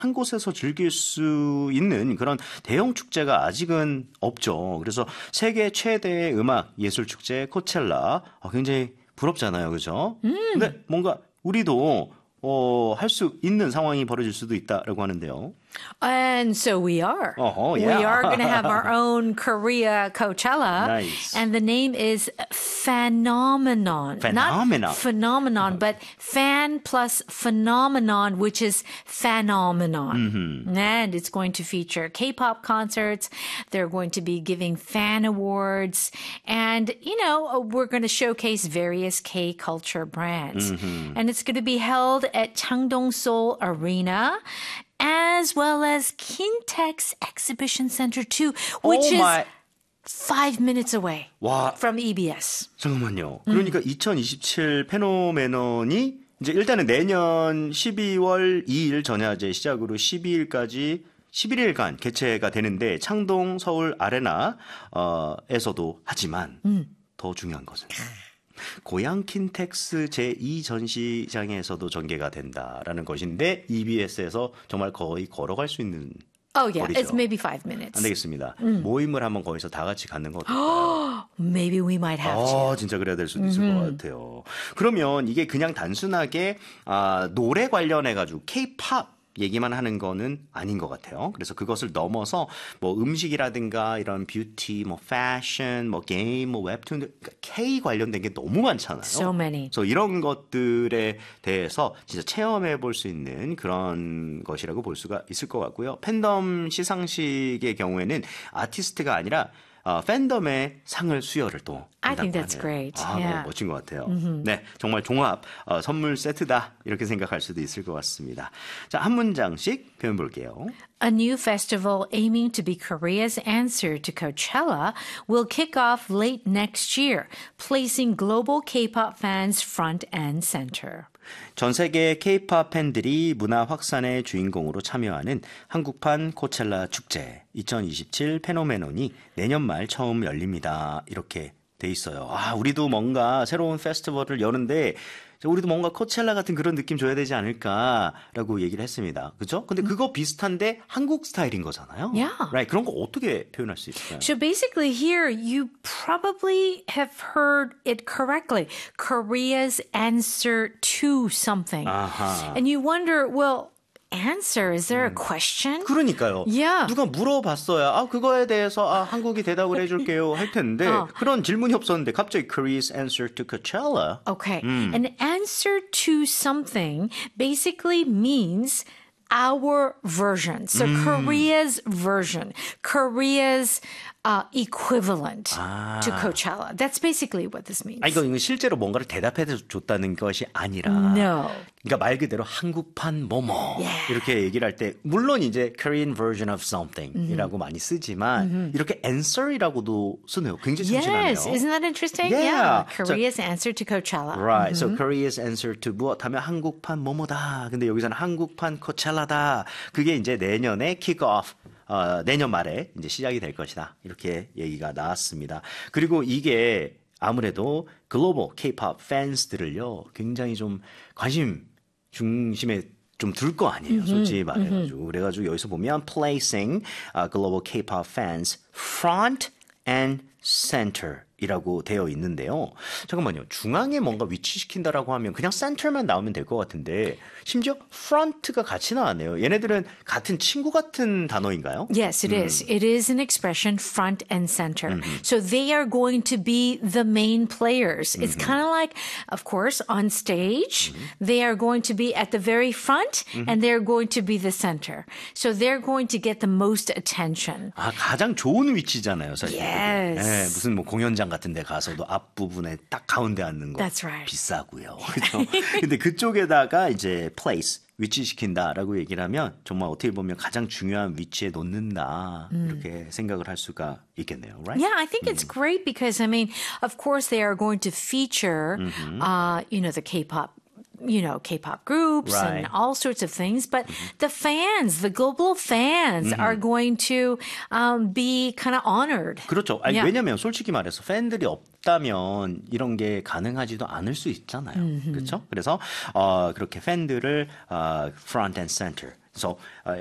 한 곳에서 즐길 수 있는 그런 대형 축제가 아직은 없죠. 그래서 세계 최대의 음악 예술 축제 코첼라 굉장히 부럽잖아요, 그죠? 근데 뭔가 우리도 할 수 있는 상황이 벌어질 수도 있다라고 하는데요. And so we are. Yeah. We are going to have our own Korea Coachella. Nice. And the name is Phenomenon. Phenomenon. Not phenomenon, but fan plus phenomenon, which is phenomenon. And it's going to feature K-pop concerts. They're going to be giving fan awards. And, we're going to showcase various K-culture brands. And it's going to be held at Changdong Seoul Arena, as well as Kintex Exhibition Center 2, which is 5 minutes away 와, from EBS. 잠깐만요. 그러니까 2027 페노메논이 이제 일단은 내년 12월 2일 전야제 시작으로 12일까지 11일간 개최가 되는데 창동 서울 아레나에서도 하지만 더 중요한 것은 고양 킨텍스 제2전시장에서도 전개가 된다라는 것인데 EBS에서 정말 거의 걸어갈 수 있는 Oh, yeah. 거리죠. It's maybe 5 minutes. 안 되겠습니다. 모임을 한번 거기서 다 같이 갖는 거 어떨까요? Maybe we might have to. 진짜 그래야 될 수도 있을 것 같아요. 그러면 이게 그냥 단순하게 노래 관련해가지고 K-팝 얘기만 하는 거는 아닌 것 같아요. 그래서 그것을 넘어서 뭐 음식이라든가 이런 뷰티, 뭐 패션, 뭐 게임, 뭐 웹툰, 그러니까 K 관련된 게 너무 많잖아요. So many. 그래서 이런 것들에 대해서 진짜 체험해 볼 수 있는 그런 것이라고 볼 수가 있을 것 같고요. 팬덤 시상식의 경우에는 아티스트가 아니라 팬덤의 상을 수여를 또 I think 한다고 that's 하네요. great. 너무 Yeah. 멋진 것 같아요. 네, 정말 종합 선물 세트다 이렇게 생각할 수도 있을 것 같습니다. 자, 한 문장씩 표현 볼게요. A new festival aiming to be Korea's answer to Coachella will kick off late next year, placing global K-pop fans front and center. 전 세계 K-팝 팬들이 문화 확산의 주인공으로 참여하는 한국판 코첼라 축제 2027 페노메논이 내년 말 처음 열립니다. 이렇게 돼 있어요. 우리도 뭔가 새로운 페스티벌을 여는데 우리도 뭔가 코첼라 같은 그런 느낌 줘야 되지 않을까라고 얘기를 했습니다. 그렇죠? 근데 그거 비슷한데 한국 스타일인 거잖아요. Yeah. Right. 그런 거 어떻게 표현할 수 있을까요? So basically here you probably have heard it correctly. Korea's answer to something. 아하. And you wonder, well, answer, is there a question? 그러니까요. Yeah. 누가 물어봤어야 그거에 대해서 한국이 대답을 해줄게요 할 텐데 그런 질문이 없었는데 갑자기 Korea's answer to Coachella. Okay. An answer to something basically means our version. So Korea's version. Korea's equivalent to Coachella. That's basically what this means. 이거 실제로 뭔가를 대답해 줬다는 것이 아니라 No. 그러니까 말 그대로 한국판 뭐뭐 이렇게 얘기를 할 때 물론 이제 Korean version of something이라고 많이 쓰지만 이렇게 answer이라고도 쓰네요. 굉장히 참신하네요. Yes, isn't that interesting? Yeah. Korea's answer to Coachella. Right. So Korea's answer to 무엇 하면 한국판 뭐뭐다. 근데 여기서는 한국판 코첼라다. 그게 이제 내년에 kick off. 내년 말에 이제 시작이 될 것이다. 이렇게 얘기가 나왔습니다. 그리고 이게 아무래도 글로벌 K-pop 팬스들을요 굉장히 좀 관심 중심에 좀 둘 거 아니에요. 솔직히 말해가지고. 그래가지고 여기서 보면 placing global K-pop fans front and center 이라고 되어 있는데요. 잠깐만요. 중앙에 뭔가 위치시킨다라고 하면 그냥 center만 나오면 될 것 같은데 심지어 front가 같이 나왔네요. 얘네들은 같은 친구 같은 단어인가요? Yes, it is. It is an expression front and center. So they are going to be the main players. It's kind of like, of course, on stage, they are going to be at the very front and they're going to be the center. So they're going to get the most attention. 가장 좋은 위치잖아요, 사실. Yes. 네, 무슨 뭐 공연장 같은 데 가서도 앞부분에 딱 가운데 앉는 거 That's right. 비싸고요. 그렇죠? 근데 그쪽에다가 이제 place 위치시킨다라고 얘기를 하면 정말 어떻게 보면 가장 중요한 위치에 놓는다 이렇게 생각을 할 수가 있겠네요. Right? Yeah, I think it's great because, I mean, of course they are going to feature, the K-pop K-pop groups Right. and all sorts of things. But the fans, the global fans are going to be kind of honored. 그렇죠. Yeah. 왜냐하면 솔직히 말해서 팬들이 없다면 이런 게 가능하지도 않을 수 있잖아요. 그렇죠? 그래서 그렇게 팬들을 front and center So